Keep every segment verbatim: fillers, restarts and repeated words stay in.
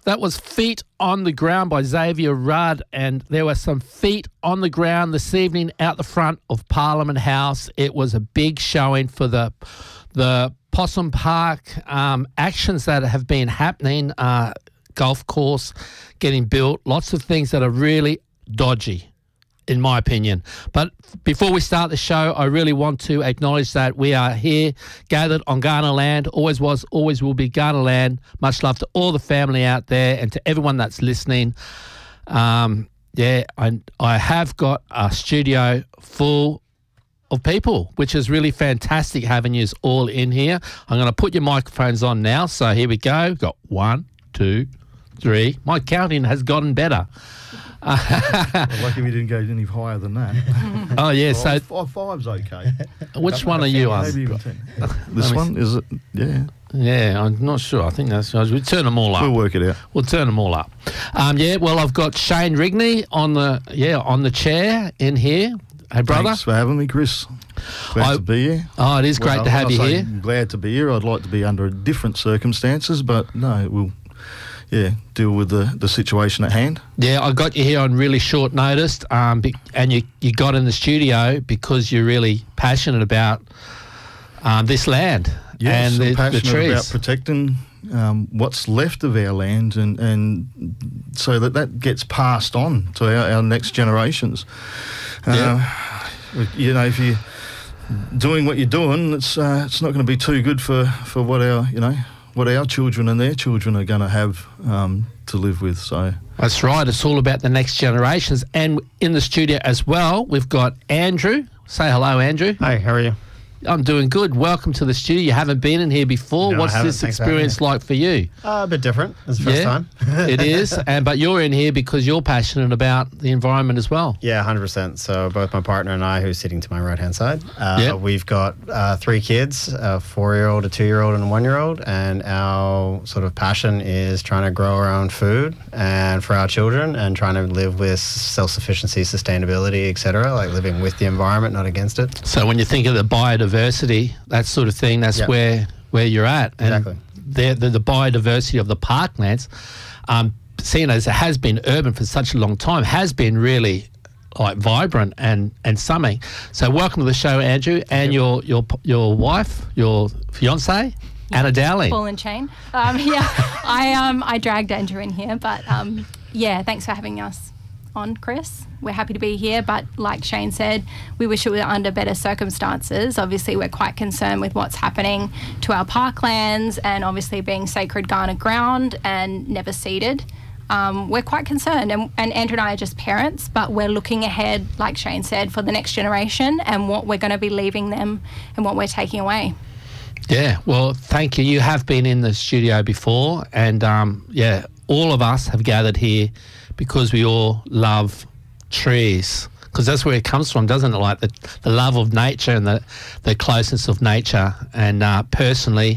That was Feet on the Ground by Xavier Rudd, and there were some feet on the ground this evening out the front of Parliament House. It was a big showing for the the Possum Park um, actions that have been happening, uh, golf course getting built, lots of things that are really dodgy, in my opinion. But before we start the show, I really want to acknowledge that we are here, gathered on Kaurna land, always was, always will be Kaurna land. Much love to all the family out there and to everyone that's listening. Um, yeah, I, I have got a studio full of people, which is really fantastic having you all in here. I'm going to put your microphones on now. So here we go. Got one, two, three. My counting has gotten better. Well, lucky we didn't go any higher than that. Oh, yeah. Five, So five, five's okay. which one are you on? Maybe even ten. This one, is it? Yeah. Yeah, I'm not sure. I think that's... We'll turn them all up. We'll work it out. We'll turn them all up. Um, yeah, well, I've got Shane Rigney on the yeah on the chair in here. Hey, brother. Thanks for having me, Chris. Glad I, to be here. Oh, it is great well, to have you I say here. Glad to be here. I'd like to be under different circumstances, but no, we'll... Yeah, deal with the, the situation at hand. Yeah, I got you here on really short notice, um, be, and you, you got in the studio because you're really passionate about um, this land Yes, and I'm the, passionate the trees. about protecting um, what's left of our land, and, and so that that gets passed on to our, our next generations. Yeah. Uh, you know, if you're doing what you're doing, it's uh, it's not going to be too good for, for what our you know. what our children and their children are going to have um, to live with. So That's right. It's all about the next generations. And in the studio as well, we've got Andrew. Say hello, Andrew. Hi, how are you? I'm doing good. Welcome to the studio. You haven't been in here before. No, I What's haven't. this Thanks for experience having me. like for you? Uh, a bit different. It's the first Yeah, time. It is. And but you're in here because you're passionate about the environment as well. Yeah, one hundred percent. So both my partner and I, who's sitting to my right-hand side, uh, Yep. we've got uh, three kids, a four-year-old, a two-year-old, and a one-year-old. And our sort of passion is trying to grow our own food and for our children and trying to live with self-sufficiency, sustainability, et cetera, like living with the environment, not against it. So when you think of the biodiversity, that sort of thing, that's Yep. where where you're at. And Exactly. the, the, the biodiversity of the parklands, um, seeing as it has been urban for such a long time, has been really like vibrant and, and something. So welcome to the show, Andrew, and your your your wife, your fiance, Anna Dowling. Ball and chain. Um, yeah, I um I dragged Andrew in here, but um yeah, thanks for having us on, Chris. We're happy to be here, but like Shane said, we wish it were under better circumstances. Obviously, we're quite concerned with what's happening to our parklands and obviously being sacred Kaurna ground and never ceded. Um, we're quite concerned, and, and Andrew and I are just parents, but we're looking ahead, like Shane said, for the next generation and what we're going to be leaving them and what we're taking away. Yeah, well, thank you. You have been in the studio before, and um, yeah, all of us have gathered here because we all love trees, because that's where it comes from, doesn't it? Like the, the love of nature and the, the closeness of nature. And uh, personally,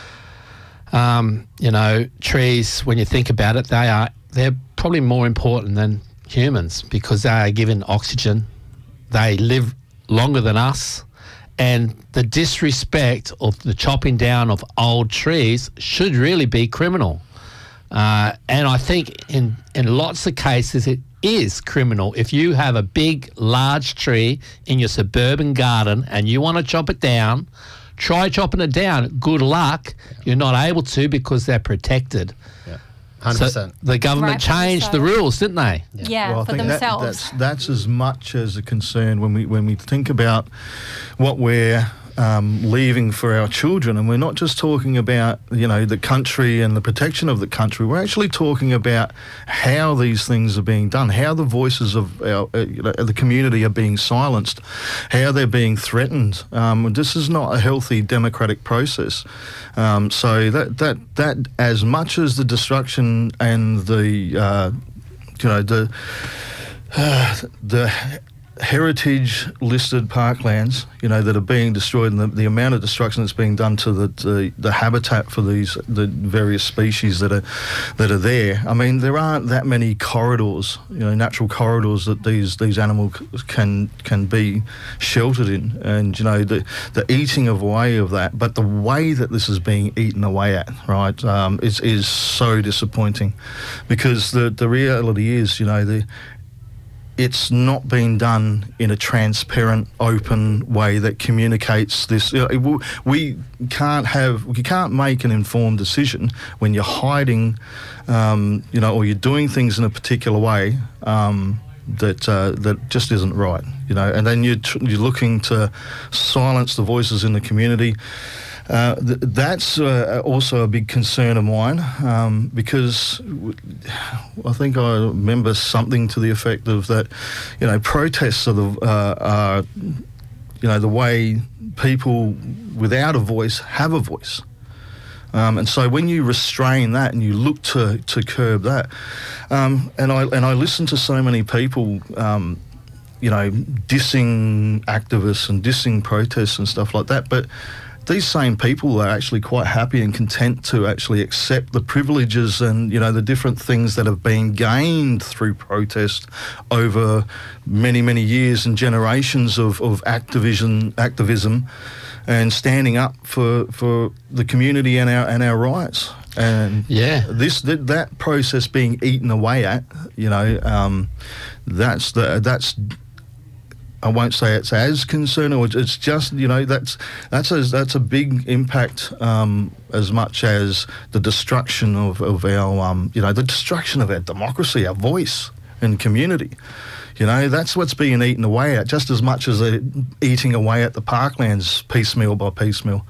um, you know, trees, when you think about it, they are they're probably more important than humans because they are given oxygen. They live longer than us. And the disrespect of the chopping down of old trees should really be criminal. Uh, and I think in, in lots of cases it is criminal. If you have a big, large tree in your suburban garden and you want to chop it down, try chopping it down. Good luck. Yeah. You're not able to because they're protected. Yeah, one hundred percent. So the government Rightfully changed so. the rules, didn't they? Yeah, yeah well, I for think that- themselves. that's, that's as much as a concern when we when we think about what we're um, leaving for our children, and we're not just talking about you know the country and the protection of the country. We're actually talking about how these things are being done, how the voices of our uh, you know, the community are being silenced, how they're being threatened. Um, this is not a healthy democratic process. Um, so that that that as much as the destruction and the uh, you know the uh, the heritage listed parklands, you know, that are being destroyed, and the, the amount of destruction that's being done to the, the the habitat for these the various species that are that are there. I mean, there aren't that many corridors, you know, natural corridors that these these animals can can be sheltered in, and you know, the the eating away of that. But the way that this is being eaten away at, right, um, is is so disappointing, because the the reality is, you know, the it's not being done in a transparent, open way that communicates this. You know, we can't have, we can't make an informed decision when you're hiding, um, you know, or you're doing things in a particular way um, that uh, that just isn't right. You know, and then you're tr- you're looking to silence the voices in the community. Uh, th- that's uh, also a big concern of mine, um, because w- I think I remember something to the effect of that, you know, protests are the, uh, are, you know, the way people without a voice have a voice. Um, and so when you restrain that and you look to, to curb that, um, and I and I listen to so many people, um, you know, dissing activists and dissing protests and stuff like that, but these same people are actually quite happy and content to actually accept the privileges and, you know, the different things that have been gained through protest over many, many years and generations of, of activism, activism and standing up for, for the community and our and our rights. And yeah, this that, that process being eaten away at, you know, um, that's the that's. I won't say it's as concerning, or it's just, you know, that's that's a, that's a big impact, um, as much as the destruction of, of our, um, you know, the destruction of our democracy, our voice and community. You know, that's what's being eaten away at, just as much as they're eating away at the parklands piecemeal by piecemeal.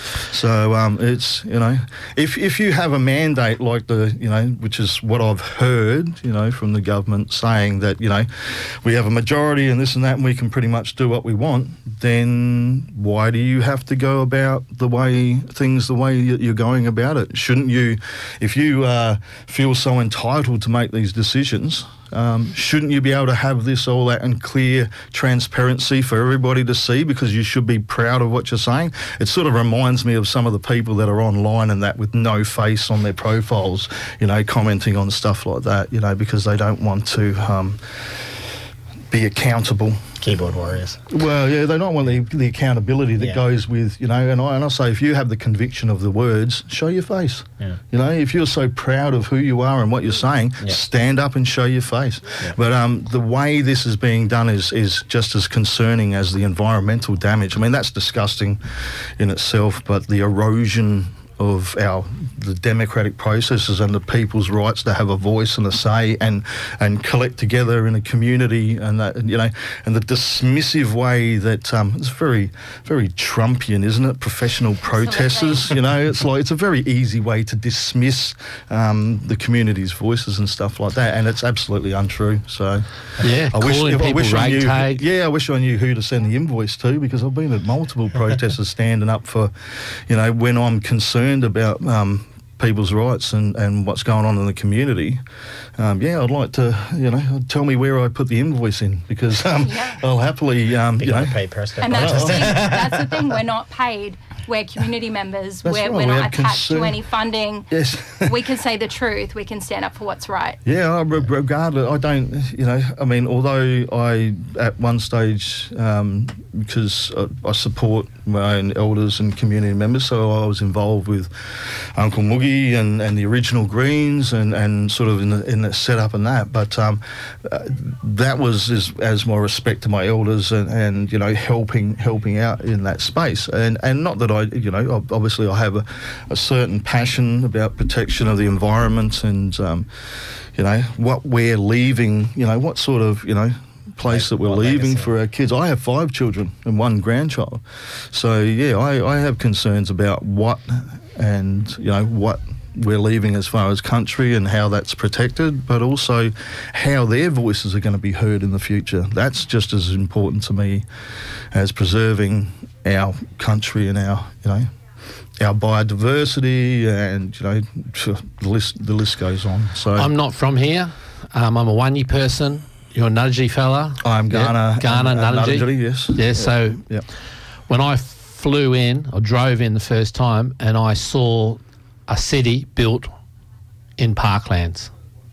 So um, it's, you know, if if you have a mandate like the, you know, which is what I've heard, you know, from the government saying that, you know, we have a majority and this and that and we can pretty much do what we want, then why do you have to go about the way things the way you're going about it? Shouldn't you, if you uh, feel so entitled to make these decisions, Um, shouldn't you be able to have this all out and clear transparency for everybody to see, because you should be proud of what you're saying? It sort of reminds me of some of the people that are online and that with no face on their profiles, you know, commenting on stuff like that, you know, because they don't want to um, be accountable. Keyboard warriors. Well, yeah, they don't want the, the accountability that Yeah. goes with, you know, and I, and I say, if you have the conviction of the words, show your face. Yeah. You know, if you're so proud of who you are and what you're saying, Yeah. stand up and show your face. Yeah. But um, the way this is being done is, is just as concerning as the environmental damage. I mean, that's disgusting in itself, but the erosion of our the democratic processes and the people's rights to have a voice and a say and and collect together in a community, and that, you know, and the dismissive way that um, it's very very Trumpian, isn't it? Professional protesters, you know, it's like it's a very easy way to dismiss um, the community's voices and stuff like that, and it's absolutely untrue. So yeah, I wish, calling I people wish I knew. ragtag. Yeah, I wish I knew who to send the invoice to, because I've been at multiple protesters standing up for, you know, when I'm concerned about um, people's rights and, and what's going on in the community. Um, yeah, I'd like to, you know, tell me where I put the invoice in, because um, Yeah. I'll happily, um, you know. Pay press And that's the, thing, that's the thing, we're not paid. We're community members. That's We're, right, we're we not have attached concern. to any funding. Yes. We can say the truth. We can stand up for what's right. Yeah, I- regardless, I don't, you know, I mean, although I, at one stage, um, because I, I support my own elders and community members, so I was involved with Uncle Moogie and, and the original Greens and, and sort of in the, in the setup and that, but um, uh, that was as, as my respect to my elders and, and, you know, helping helping out in that space. And, and not that I, you know, obviously I have a, a certain passion about protection of the environment and, um, you know, what we're leaving, you know, what sort of, you know, place that we're What leaving legacy? for our kids. I have five children and one grandchild. So, yeah, I, I have concerns about what and, you know, what we're leaving as far as country and how that's protected, but also how their voices are going to be heard in the future. That's just as important to me as preserving our country and our, you know, our biodiversity, and, you know, the list the list goes on. So I'm not from here. Um, I'm a Wanyi person. you're a Nudgee fella. I'm Ghana. Yeah, Ghana, and, and Nudgee. Nudgee, yes. Yeah, so Yeah. when I flew in or drove in the first time and I saw a city built in parklands.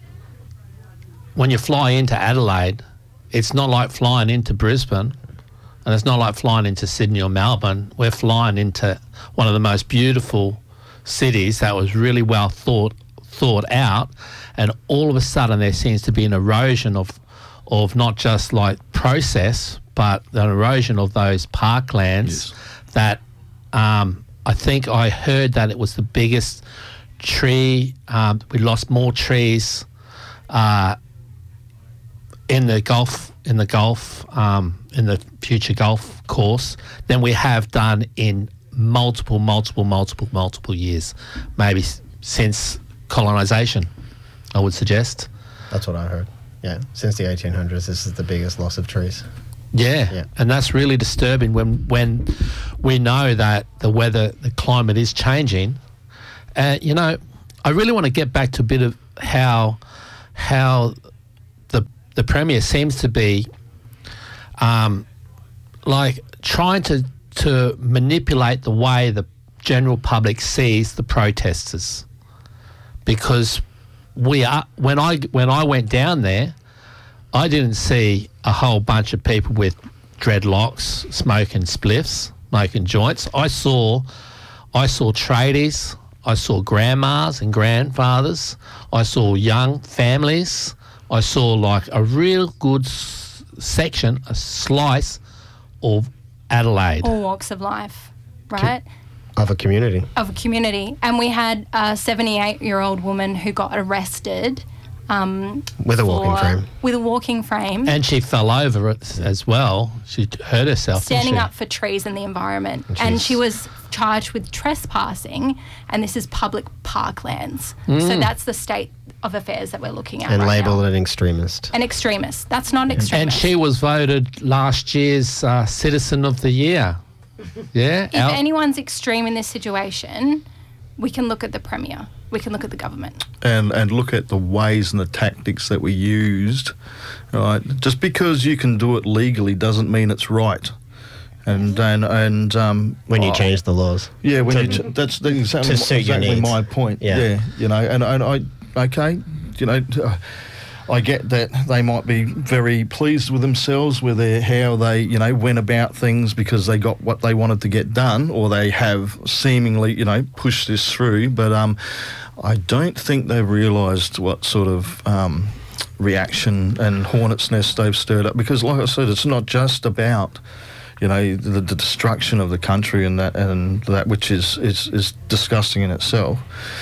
When you fly into Adelaide, it's not like flying into Brisbane, and it's not like flying into Sydney or Melbourne. We're flying into one of the most beautiful cities that was really well thought thought out, and all of a sudden there seems to be an erosion of of not just like process, but an erosion of those parklands. Yes. That um, I think I heard that it was the biggest tree. Um, we lost more trees uh, in the Gulf in the Gulf um, in the future Gulf course than we have done in multiple, multiple, multiple, multiple years, maybe s- since colonisation, I would suggest. That's what I heard. Yeah, since the eighteen hundreds, this is the biggest loss of trees. Yeah. Yeah. And that's really disturbing when when we know that the weather, the climate is changing. Uh, you know, I really want to get back to a bit of how how the the Premier seems to be um, like trying to to manipulate the way the general public sees the protesters, because we are when I when I went down there, I didn't see a whole bunch of people with dreadlocks smoking spliffs, smoking joints. I saw, I saw tradies, I saw grandmas and grandfathers, I saw young families, I saw like a real good s- section, a slice of Adelaide. All walks of life, right? Of a community. Of a community. And we had a seventy-eight-year-old woman who got arrested. Um, With a walking for- frame. With a walking frame. And she fell over it as well. She hurt herself. didn't standing she? up for trees and the environment. And And she's- she was charged with trespassing, and this is public parklands. Mm. So that's the state of affairs that we're looking at And right labelled now. an extremist. An extremist. That's not an extremist. And she was voted last year's uh, Citizen of the Year. Yeah. if Al- anyone's extreme in this situation, we can look at the Premier. We can look at the government. and and look at the ways and the tactics that we used, right? Just because you can do it legally doesn't mean it's right. And and and um, When you oh, change the laws. yeah, when to- you ch- that's that's exactly, to suit your exactly needs. my point. Yeah. Yeah, you know, and and I okay, you know. Uh, I get that they might be very pleased with themselves with their, how they, you know, went about things because they got what they wanted to get done, or they have seemingly, you know, pushed this through. But um, I don't think they've realised what sort of um, reaction and hornet's nest they've stirred up. Because, like I said, it's not just about, you know, the, the destruction of the country and that and that which is is, is disgusting in itself,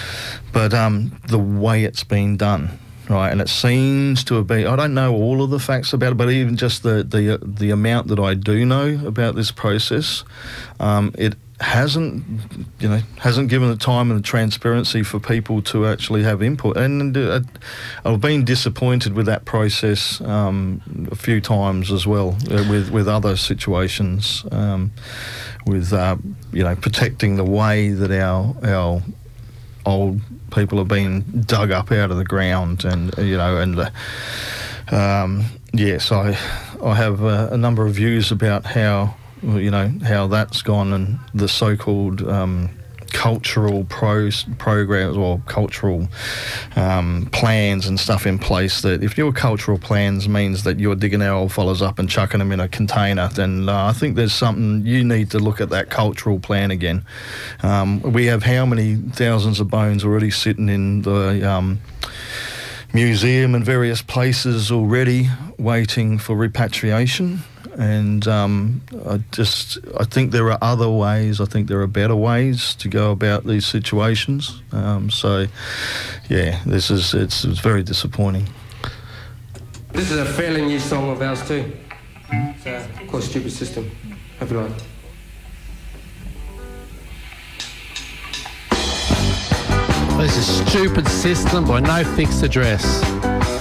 but um, the way it's been done. Right, and it seems to have been, I don't know all of the facts about it, but even just the the, the amount that I do know about this process, um, it hasn't, you know, hasn't given the time and the transparency for people to actually have input. And uh, I've been disappointed with that process um, a few times as well, uh, with, with other situations, um, with, uh, you know, protecting the way that our our old people have been dug up out of the ground, and you know, and uh, um, yes, I I have uh, a number of views about how, you know, how that's gone, and the so-called um, cultural pros programs or cultural um, plans and stuff in place. That if your cultural plans means that you're digging our old fellas up and chucking them in a container, then uh, I think there's something you need to look at that cultural plan again. Um, we have how many thousands of bones already sitting in the um, museum and various places already waiting for repatriation. And um, I just, I think there are other ways. I think there are better ways to go about these situations. Um, so, yeah, this is it's, it's very disappointing. This is a fairly new song of ours too. It's uh, called Stupid System. Hope you like it. There's a stupid system by No Fixed Address.